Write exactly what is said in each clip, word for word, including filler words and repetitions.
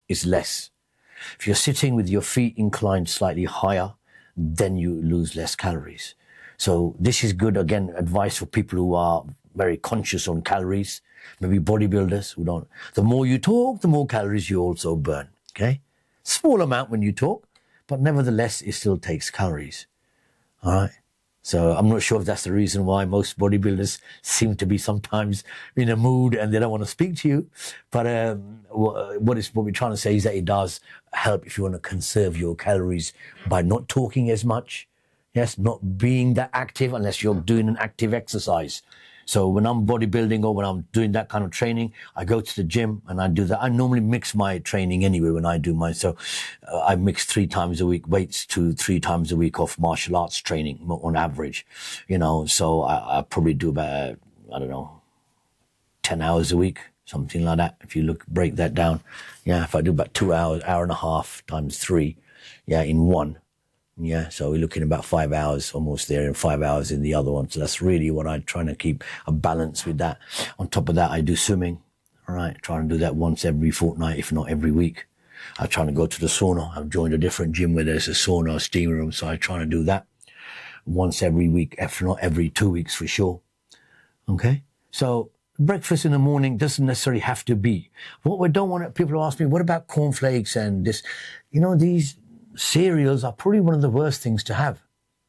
is less. If you're sitting with your feet inclined slightly higher, then you lose less calories. So this is good, again, advice for people who are very conscious on calories, maybe bodybuilders who don't. The more you talk, the more calories you also burn, okay? Small amount when you talk, but nevertheless, it still takes calories, all right? So I'm not sure if that's the reason why most bodybuilders seem to be sometimes in a mood and they don't want to speak to you. But um, what is what we're trying to say is that it does help if you want to conserve your calories by not talking as much. Yes, not being that active unless you're doing an active exercise. So when I'm bodybuilding or when I'm doing that kind of training, I go to the gym and I do that. I normally mix my training anyway when I do mine. So uh, I mix three times a week weights to three times a week of martial arts training on average, you know. So I, I probably do about, I don't know, ten hours a week, something like that. If you look, break that down. Yeah, if I do about two hours, hour and a half times three, yeah, in one. Yeah, so we're looking about five hours almost there and five hours in the other one. So that's really what I'm trying to keep a balance with that. On top of that, I do swimming. All right, trying to do that once every fortnight, if not every week. I'm trying to go to the sauna. I've joined a different gym where there's a sauna, a steam room. So I'm trying to do that once every week, if not every two weeks for sure. Okay, so breakfast in the morning doesn't necessarily have to be. What we don't want, people ask me, what about cornflakes and this? You know, these cereals are probably one of the worst things to have.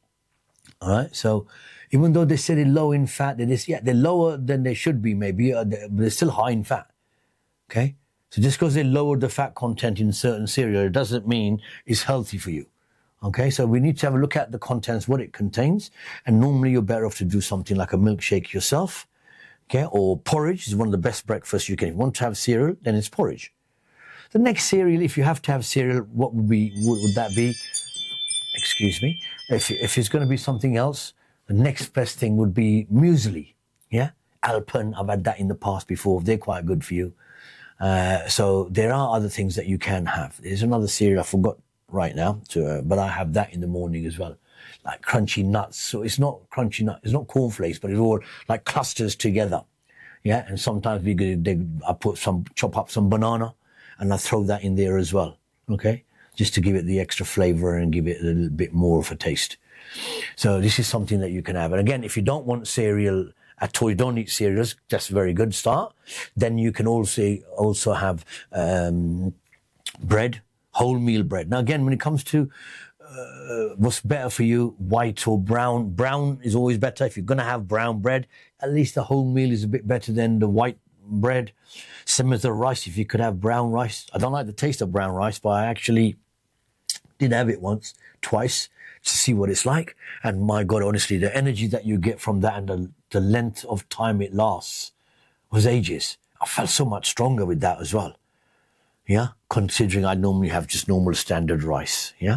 All right. So even though they say they're low in fat, they just, yeah, they're lower than they should be maybe, uh, they're, but they're still high in fat. Okay. So just because they lowered the fat content in certain cereal, it doesn't mean it's healthy for you. Okay. So we need to have a look at the contents, what it contains. And normally you're better off to do something like a milkshake yourself. Okay. Or porridge is one of the best breakfasts you can. If you want to have cereal, then it's porridge. The next cereal, if you have to have cereal, what would be, would, would that be? Excuse me. If, if it's going to be something else, the next best thing would be muesli. Yeah? Alpen, I've had that in the past before. They're quite good for you. Uh, so there are other things that you can have. There's another cereal I forgot right now, to, uh, but I have that in the morning as well. Like crunchy nuts. So it's not crunchy nuts, it's not cornflakes, but it's all like clusters together. Yeah? And sometimes we go, they, I put some, chop up some banana, and I throw that in there as well, okay? Just to give it the extra flavor and give it a little bit more of a taste. So this is something that you can have. And again, if you don't want cereal at all, you don't eat cereals, that's a very good start. Then you can also also have um, bread, wholemeal bread. Now again, when it comes to uh, what's better for you, white or brown, brown is always better. If you're going to have brown bread, at least the wholemeal is a bit better than the white bread. Same as the rice, if you could have brown rice. I don't like the taste of brown rice, but I actually did have it once, twice, to see what it's like. And my God, honestly, the energy that you get from that and the, the length of time it lasts was ages. I felt so much stronger with that as well. Yeah, considering I normally have just normal standard rice. Yeah.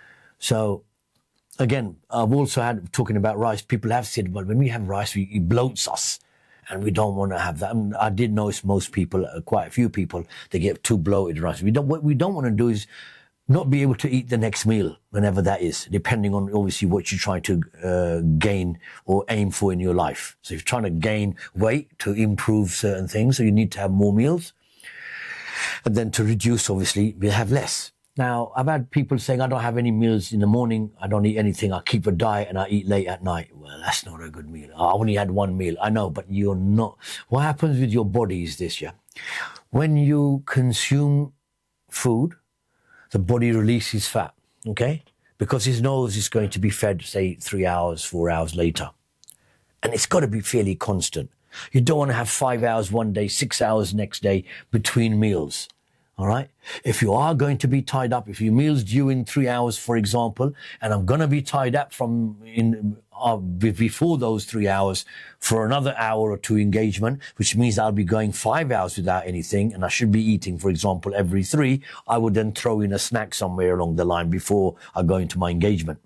So again, I've also had, talking about rice, people have said, well, when we have rice, we, it bloats us. And we don't want to have that. And I did notice most people, uh, quite a few people, they get too bloated rice. We don't, what we don't want to do is not be able to eat the next meal, whenever that is, depending on obviously what you're trying to uh, gain or aim for in your life. So if you're trying to gain weight to improve certain things, so you need to have more meals. And then to reduce, obviously, we have less. Now, I've had people saying, I don't have any meals in the morning, I don't eat anything, I keep a diet and I eat late at night. Well, that's not a good meal. I only had one meal. I know, but you're not. What happens with your body is this, yeah? When you consume food, the body releases fat, okay? Because it knows it's going to be fed, say, three hours, four hours later. And it's got to be fairly constant. You don't want to have five hours one day, six hours next day between meals. All right. If you are going to be tied up, if your meal's due in three hours, for example, and I'm going to be tied up from in uh, before those three hours for another hour or two engagement, which means I'll be going five hours without anything, and I should be eating, for example, every three, I would then throw in a snack somewhere along the line before I go into my engagement.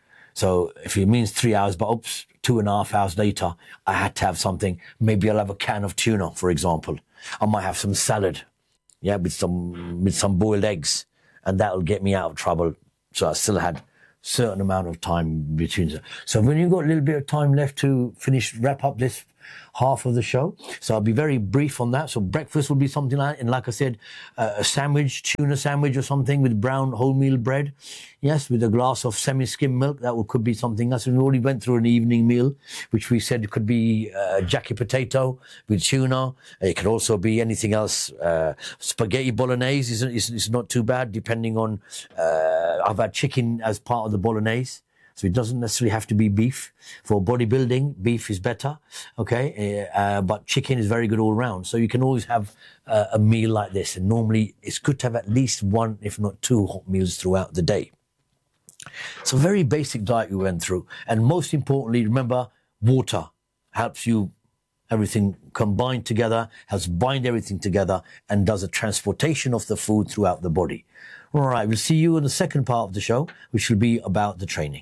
So if it means three hours, but oops, two and a half hours later, I had to have something. Maybe I'll have a can of tuna, for example. I might have some salad. Yeah, with some with some boiled eggs, and that'll get me out of trouble. So I still had certain amount of time between. So when you've got a little bit of time left to finish, wrap up this half of the show. So I'll be very brief on that. So breakfast will be something like, and like I said, uh, a sandwich, tuna sandwich or something with brown wholemeal bread. Yes, with a glass of semi-skim milk. That could be something else. We already went through an evening meal, which we said could be uh, jacket potato with tuna. It could also be anything else. Uh, spaghetti bolognese is, is, is not too bad, depending on, uh, I've had chicken as part of the bolognese. So it doesn't necessarily have to be beef. For bodybuilding, beef is better, okay? Uh, but chicken is very good all round. So you can always have uh, a meal like this. And normally it's good to have at least one, if not two, hot meals throughout the day. So very basic diet we went through. And most importantly, remember, water helps you, everything combined together, helps bind everything together and does a transportation of the food throughout the body. All right, we'll see you in the second part of the show, which will be about the training.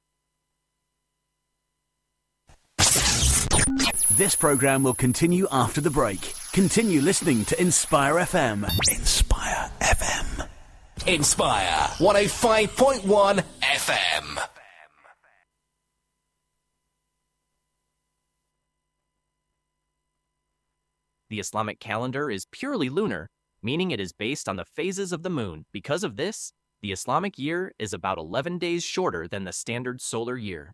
This program will continue after the break. Continue listening to Inspire F M. Inspire F M. Inspire one oh five point one F M. The Islamic calendar is purely lunar, meaning it is based on the phases of the moon. Because of this, the Islamic year is about eleven days shorter than the standard solar year.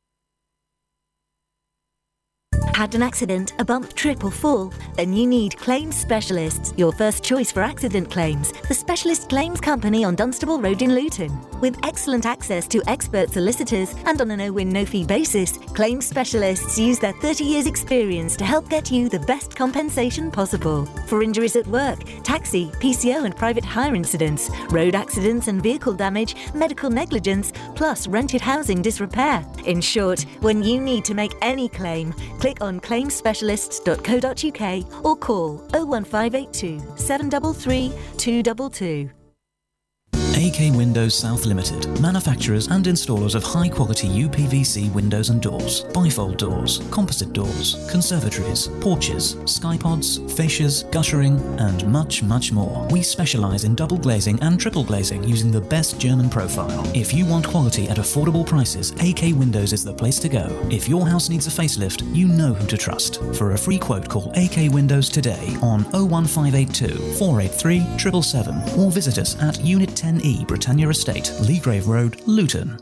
Had an accident, a bump, trip or fall? Then you need Claims Specialists, your first choice for accident claims. The specialist claims company on Dunstable Road in Luton. With excellent access to expert solicitors and on a no-win, no-fee basis, Claims Specialists use their thirty years experience to help get you the best compensation possible. For injuries at work, taxi, P C O and private hire incidents, road accidents and vehicle damage, medical negligence, plus rented housing disrepair. In short, when you need to make any claim, click on claims specialists dot co dot uk or call oh one five eight two, seven three three, two two two. A K Windows South Limited, manufacturers and installers of high-quality U P V C windows and doors, bifold doors, composite doors, conservatories, porches, skypods, fascias, guttering, and much, much more. We specialize in double glazing and triple glazing using the best German profile. If you want quality at affordable prices, A K Windows is the place to go. If your house needs a facelift, you know who to trust. For a free quote, call A K Windows today on oh one five eight two, four eight three, seven seven seven or visit us at Unit ten E Britannia Estate, Leagrave Road, Luton.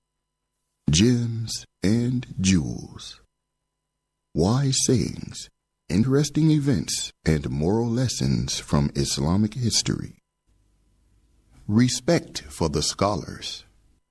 Gems and jewels. Wise sayings, interesting events, and moral lessons from Islamic history. Respect for the scholars.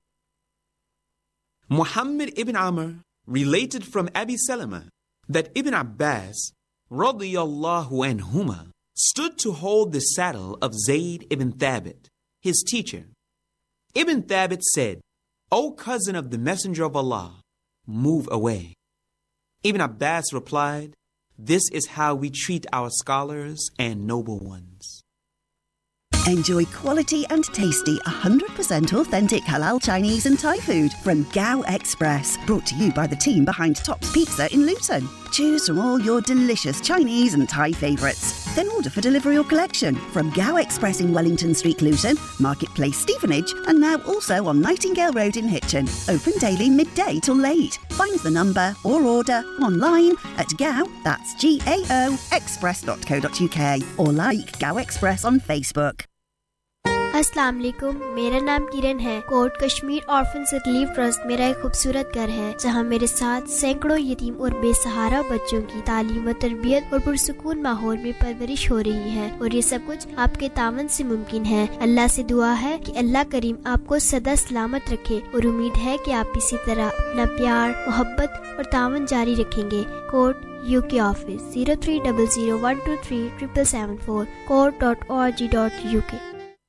Muhammad ibn Amr related from Abi Salama that Ibn Abbas, radiyallahu anhuma, stood to hold the saddle of Zayd ibn Thabit, his teacher. Ibn Thabit said, "O cousin of the Messenger of Allah, move away." Ibn Abbas replied, "This is how we treat our scholars and noble ones." Enjoy quality and tasty one hundred percent authentic halal Chinese and Thai food from Gao Express, brought to you by the team behind Tops Pizza in Luton. Choose from all your delicious Chinese and Thai favourites. Then order for delivery or collection from Gao Express in Wellington Street, Luton, Marketplace, Stevenage, and now also on Nightingale Road in Hitchin. Open daily midday till late. Find the number or order online at Gao, that's G A O, express dot co dot uk, or like Gao Express on Facebook. अस्सलाम वालेकुम, मेरा नाम किरण है। Coat Kashmir orphans relief trust मेरा एक खूबसूरत घर है जहां मेरे साथ सैकड़ों यतीम और बेसहारा बच्चों की तालीम व तरबियत और पुरसुकून माहौल में परवरिश हो रही है, और ये सब कुछ आपके तावन से मुमकिन है। अल्लाह से दुआ है कि अल्लाह करीम आपको सदा सलामत रखे, और उम्मीद है कि आप इसी तरह अपना प्यार, मोहब्बत और तावन जारी रखेंगे। Coat UK office zero three double zero one two three triple seven four coat dot O R G dot U के।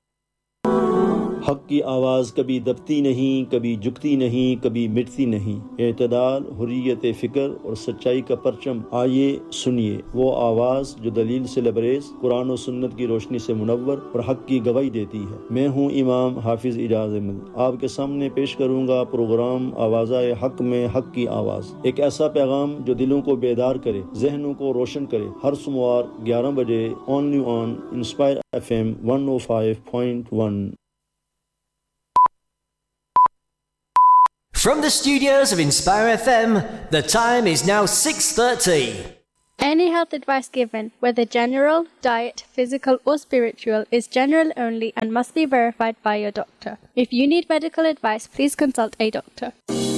हक की आवाज़ कभी दबती नहीं, कभी झुकती नहीं, कभी मिटती नहीं। एतदाल, हुर्रियत फ़िक्र और सच्चाई का परचम, आइए सुनिए वो आवाज़ जो दलील से लबरेज़, कुरान और सुन्नत की रोशनी से मुनव्वर और हक की गवाही देती है। मैं हूँ इमाम हाफिज़ इजाज़ अहमद। आपके सामने पेश करूँगा प्रोग्राम आवाज़ाए हक में हक की आवाज़, एक ऐसा पैगाम जो दिलों को बेदार करे, जहनों को रोशन करे। हर सोमवार ग्यारह बजे only on inspire F M one O five point one. From the studios of Inspire F M, the time is now six thirty. Any health advice given, whether general, diet, physical or spiritual, is general only and must be verified by your doctor. If you need medical advice, please consult a doctor.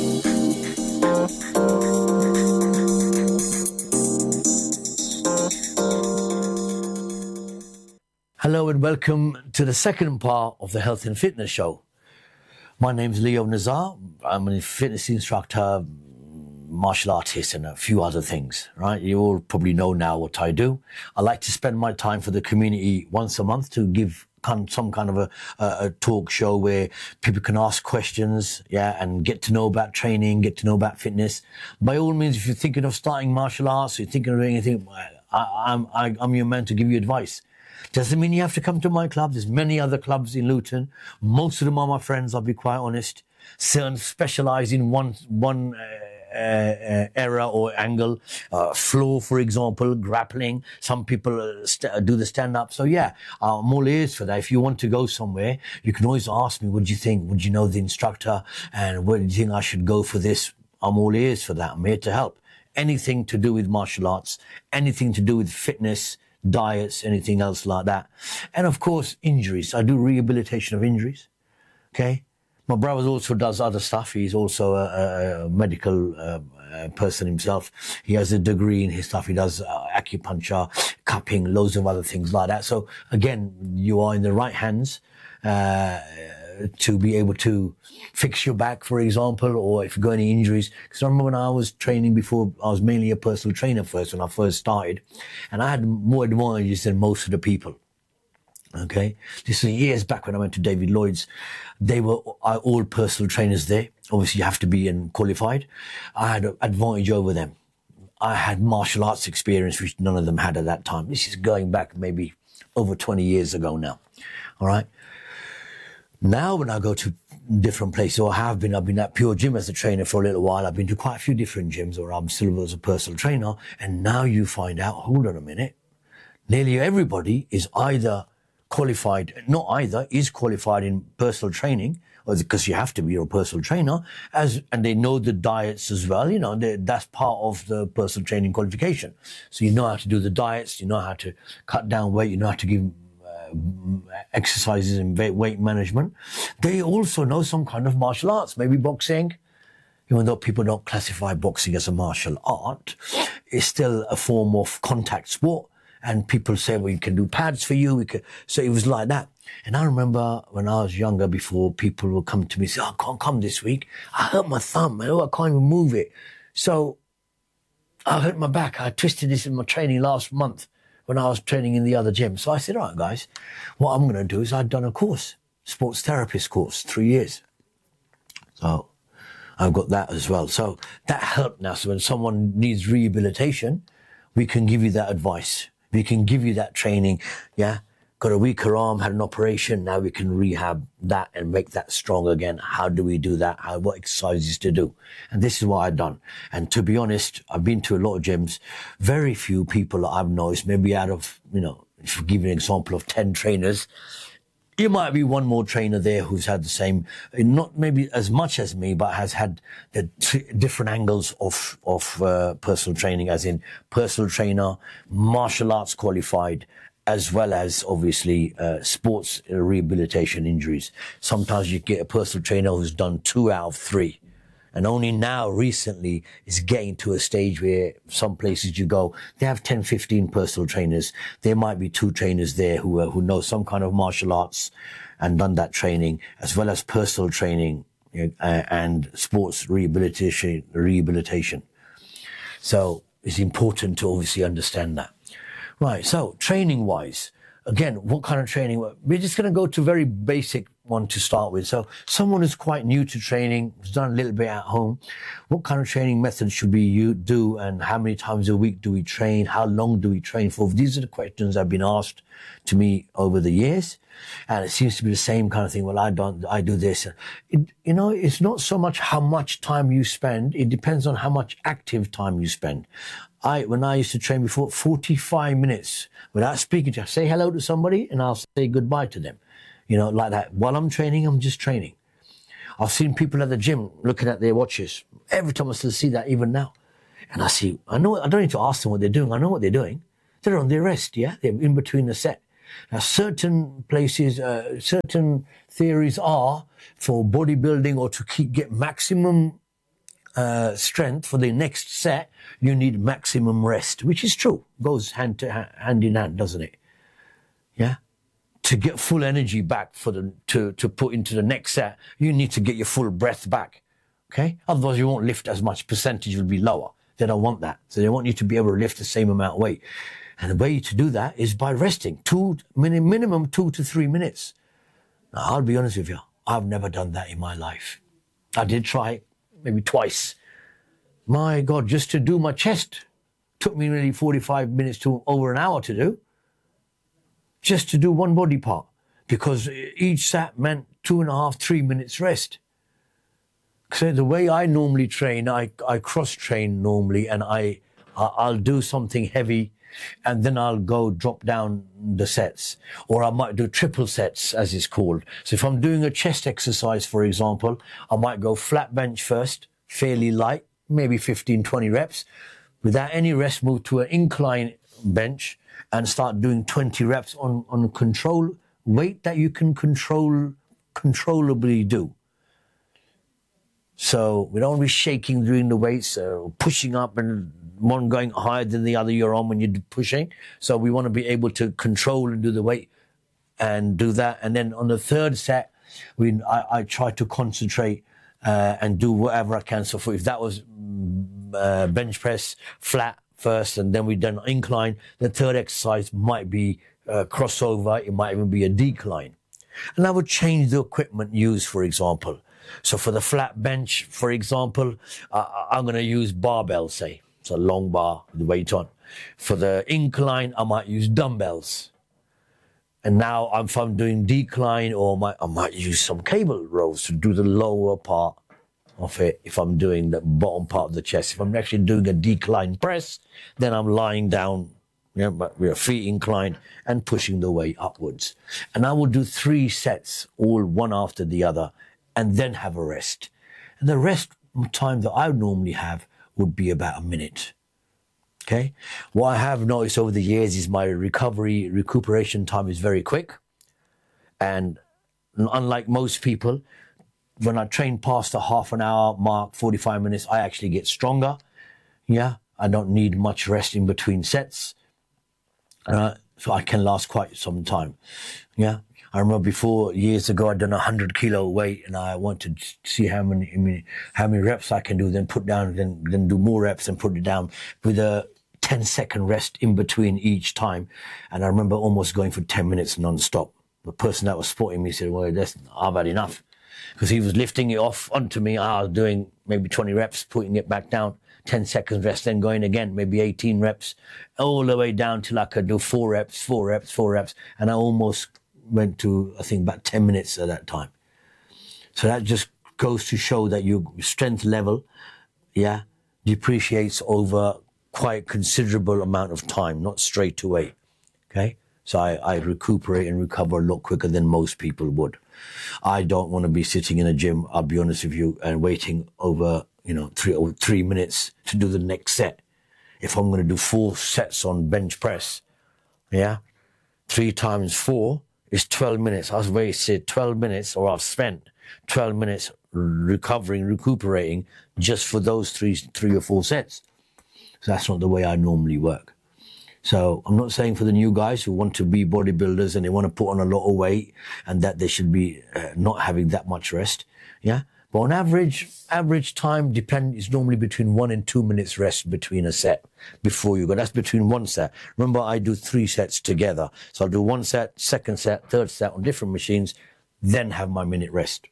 Hello and welcome to the second part of the Health and Fitness Show. My name is Leo Nazar. I'm a fitness instructor, martial artist and a few other things, right? You all probably know now what I do. I like to spend my time for the community once a month to give some kind of a, a talk show where people can ask questions, yeah, and get to know about training, get to know about fitness. By all means, if you're thinking of starting martial arts, you're thinking of doing anything, I, I'm, I, I'm your man to give you advice. Doesn't mean you have to come to my club. There's many other clubs in Luton. Most of them are my friends, I'll be quite honest. Certain specialize in one, one, uh, Uh, uh, era or angle, uh, floor, for example, grappling. Some people uh, st- do the stand-up. So yeah, I'm all ears for that. If you want to go somewhere, you can always ask me, what do you think? Would you know the instructor? And where do you think I should go for this? I'm all ears for that. I'm here to help. Anything to do with martial arts, anything to do with fitness, diets, anything else like that. And of course, injuries. I do rehabilitation of injuries. Okay. My brother also does other stuff. He's also a, a medical uh, person himself. He has a degree in his stuff. He does uh, acupuncture, cupping, loads of other things like that. So again, you are in the right hands uh, to be able to fix your back, for example, or if you've got any injuries. Because I remember when I was training before, I was mainly a personal trainer first when I first started, and I had more advantages than most of the people. Okay, this was years back when I went to David Lloyd's. They were all personal trainers there. Obviously, you have to be in qualified. I had an advantage over them. I had martial arts experience, which none of them had at that time. This is going back maybe over twenty years ago now. All right. Now, when I go to different places, or I have been, I've been at Pure Gym as a trainer for a little while. I've been to quite a few different gyms, or I'm still as a personal trainer. And now you find out, hold on a minute, nearly everybody is either qualified, not either, is qualified in personal training, or because you have to be a personal trainer, as and they know the diets as well. You know, they, that's part of the personal training qualification. So you know how to do the diets, you know how to cut down weight, you know how to give uh, exercises and weight management. They also know some kind of martial arts, maybe boxing. Even though people don't classify boxing as a martial art, it's still a form of contact sport. And people say, well, we can do pads for you. We could. So it was like that. And I remember when I was younger, before, people would come to me and say, oh, I can't come this week. I hurt my thumb. Man. Oh, I can't even move it. So I hurt my back. I twisted this in my training last month when I was training in the other gym. So I said, all right, guys, what I'm going to do is I'd done a course, sports therapist course, three years. So I've got that as well. So that helped now. So when someone needs rehabilitation, we can give you that advice. We can give you that training, yeah? Got a weaker arm, had an operation, now we can rehab that and make that strong again. How do we do that? How, what exercises to do? And this is what I've done. And to be honest, I've been to a lot of gyms. Very few people I've noticed, maybe out of, you know, if you give you an example of ten trainers, you might be one more trainer there who's had the same, not maybe as much as me, but has had the t- different angles of, of uh, personal training, as in personal trainer, martial arts qualified, as well as obviously uh, sports rehabilitation injuries. Sometimes you get a personal trainer who's done two out of three. And only now, recently, is getting to a stage where some places you go, they have ten, fifteen personal trainers. There might be two trainers there who uh, who know some kind of martial arts and done that training, as well as personal training uh, and sports rehabilitation. rehabilitation. So it's important to obviously understand that. Right, so training-wise, again, what kind of training? We're just going to go to very basic one to start with. So someone who's quite new to training, who's done a little bit at home, what kind of training methods should we do, and how many times a week do we train? How long do we train for? These are the questions that have been asked to me over the years. And it seems to be the same kind of thing. Well, I don't, I do this. It, you know, it's not so much how much time you spend. It depends on how much active time you spend. I, when I used to train before, forty-five minutes without speaking to, say hello to somebody and I'll say goodbye to them. You know, like that. While I'm training, I'm just training. I've seen people at the gym looking at their watches. Every time I still see that, even now. And I see, I know, I don't need to ask them what they're doing. I know what they're doing. They're on their rest, yeah? They're in between the set. Now, certain places, uh, certain theories are for bodybuilding or to keep get maximum uh, strength for the next set, you need maximum rest, which is true. Goes hand to hand, hand in hand, doesn't it? Yeah? To get full energy back for the to, to put into the next set, you need to get your full breath back. Okay? Otherwise, you won't lift as much. Percentage will be lower. They don't want that. So they want you to be able to lift the same amount of weight. And the way to do that is by resting. Two, minimum two to three minutes. Now, I'll be honest with you. I've never done that in my life. I did try it, maybe twice. My God, just to do my chest took me nearly forty-five minutes to over an hour to do. Just to do one body part. Because each set meant two and a half, three minutes rest. So the way I normally train, I, I cross-train normally, and I, I'll do something heavy, and then I'll go drop down the sets. Or I might do triple sets, as it's called. So if I'm doing a chest exercise, for example, I might go flat bench first, fairly light, maybe fifteen, twenty reps. Without any rest, move to an incline bench and start doing twenty reps on, on control weight that you can control, controllably do. So we don't want to be shaking during the weights, uh, pushing up and one going higher than the other you're on when you're pushing. So we want to be able to control and do the weight and do that. And then on the third set, we I, I try to concentrate uh, and do whatever I can. So for, if that was uh, bench press flat first and then we done incline, the third exercise might be uh, crossover. It might even be a decline. And I would change the equipment used, for example. So for the flat bench, for example, uh, I'm going to use barbell, say. It's a long bar with the weight on. For the incline, I might use dumbbells. And now if I'm doing decline, or my, I might use some cable rows to do the lower part of it if I'm doing the bottom part of the chest. If I'm actually doing a decline press, then I'm lying down, you know, but with feet inclined and pushing the weight upwards. And I will do three sets, all one after the other, and then have a rest. And the rest time that I would normally have would be about a minute. Okay? What I have noticed over the years is my recovery, recuperation time is very quick. And unlike most people, when I train past the half an hour mark, forty-five minutes, I actually get stronger. Yeah? I don't need much rest in between sets. Uh, so I can last quite some time. Yeah? I remember before, years ago, I'd done a hundred kilo weight and I wanted to see how many, I mean, how many reps I can do, then put down, then, then do more reps and put it down with a ten second rest in between each time. And I remember almost going for ten minutes non-stop. The person that was spotting me said, well, that's, I've had enough. Because he was lifting it off onto me. I was doing maybe twenty reps, putting it back down, ten seconds rest, then going again, maybe eighteen reps, all the way down till I could do four reps, four reps, four reps. And I almost went to, I think, about ten minutes at that time. So that just goes to show that your strength level, yeah, depreciates over quite considerable amount of time, not straight away, okay? So I, I recuperate and recover a lot quicker than most people would. I don't want to be sitting in a gym, I'll be honest with you, and waiting over, you know, three or three minutes to do the next set. If I'm going to do four sets on bench press, yeah, three times four is twelve minutes. I've wasted twelve minutes, or I've spent twelve minutes recovering, recuperating just for those three, three or four sets. So that's not the way I normally work. So I'm not saying for the new guys who want to be bodybuilders and they want to put on a lot of weight and that they should be uh, not having that much rest. Yeah. But on average, average time depend is normally between one and two minutes rest between a set before you go. That's between one set. Remember, I do three sets together. So I'll do one set, second set, third set on different machines, then have my minute rest.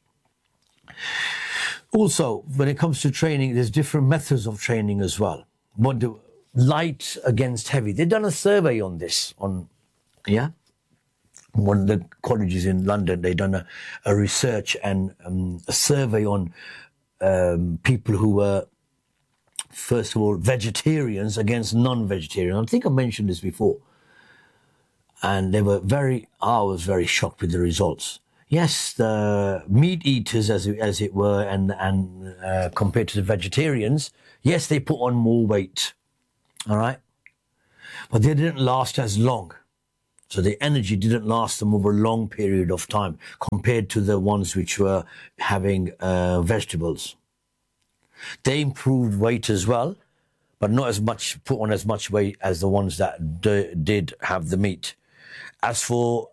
Also, when it comes to training, there's different methods of training as well. What do, light against heavy. They've done a survey on this, on, yeah? One of the colleges in London, they've done a, a research and um, a survey on um, people who were, first of all, vegetarians against non-vegetarians. I think I mentioned this before. And they were very, I was very shocked with the results. yes, the meat eaters, as it, as it were, and and uh, compared to the vegetarians, yes, they put on more weight, all right, but they didn't last as long. So the energy didn't last them over a long period of time compared to the ones which were having uh, vegetables. They improved weight as well, but not as much, put on as much weight as the ones that d- did have the meat. As for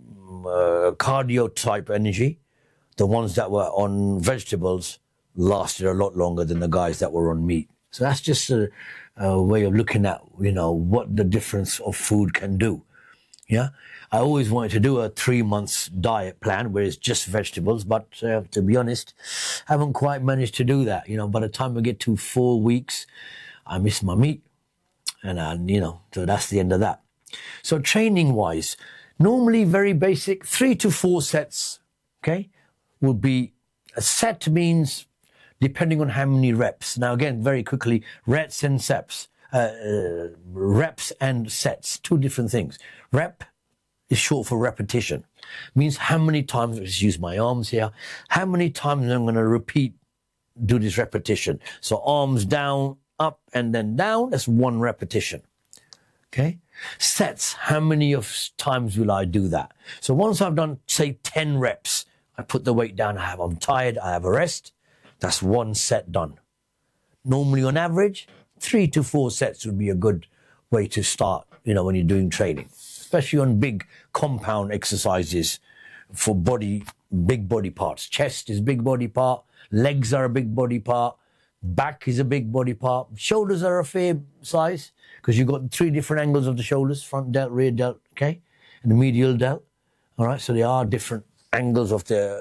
uh, cardio type energy, the ones that were on vegetables lasted a lot longer than the guys that were on meat. So that's just a, a way of looking at, you know, what the difference of food can do. Yeah, I always wanted to do a three months diet plan where it's just vegetables, but uh, to be honest, I haven't quite managed to do that. You know, by the time I get to four weeks, I miss my meat, and I, you know, so that's the end of that. So training wise, normally very basic, three to four sets. Okay, would be a set means depending on how many reps. Now again, very quickly, reps and sets. Uh, uh, reps and sets, two different things. Rep is short for repetition. Means how many times, let's use my arms here, how many times I'm going to repeat, do this repetition. So arms down, up, and then down, that's one repetition. Okay? Sets, how many of times will I do that? So once I've done, say, ten reps, I put the weight down, I have, I'm tired, I have a rest, that's one set done. Normally on average, three to four sets would be a good way to start, you know, when you're doing training, especially on big compound exercises for body, big body parts. Chest is big body part, legs are a big body part, back is a big body part, shoulders are a fair size because you've got three different angles of the shoulders, front delt, rear delt, okay, and the medial delt. All right, so there are different angles of the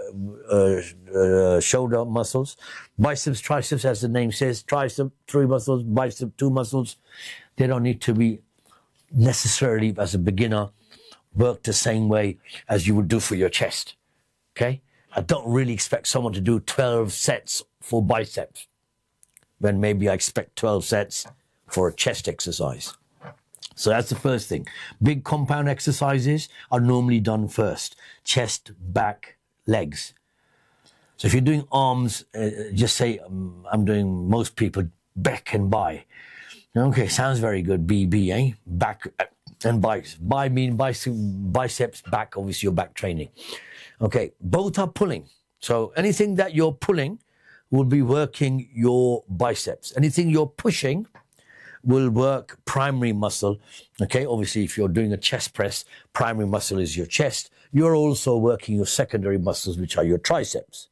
uh, uh, shoulder muscles. Biceps, triceps, as the name says, tricep, three muscles, bicep, two muscles. They don't need to be necessarily, as a beginner, work the same way as you would do for your chest. Okay? I don't really expect someone to do twelve sets for biceps when maybe I expect twelve sets for a chest exercise. So that's the first thing. Big compound exercises are normally done first. Chest, back, legs. So if you're doing arms, uh, just say, um, I'm doing most people back and bi. Okay, sounds very good. B, B, eh? Back and biceps. Bi mean biceps, biceps, back, obviously your back training. Okay, both are pulling. So anything that you're pulling will be working your biceps. Anything you're pushing will work primary muscle. Okay, obviously if you're doing a chest press, primary muscle is your chest. You're also working your secondary muscles, which are your triceps.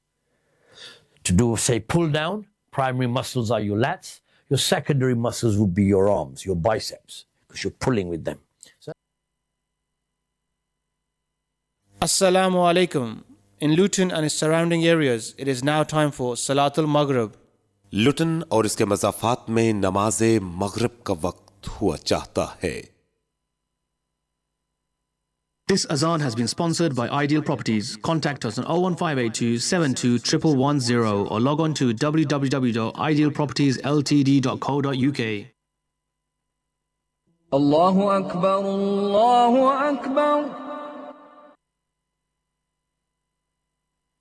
To do, say, pull down, primary muscles are your lats. Your secondary muscles would be your arms, your biceps, because you're pulling with them. So- Assalamu alaikum. In Luton and its surrounding areas, it is now time for Salatul Maghrib. लुटन और इसके मज़ाफ़ात में नमाज मगरिब का वक्त हुआ चाहता है. This azan has been sponsored by Ideal Properties. Contact us on oh one five eight two seven two one one one zero or log on to w w w dot ideal properties l t d dot co dot u k. Allahu Akbar, Allahu Akbar.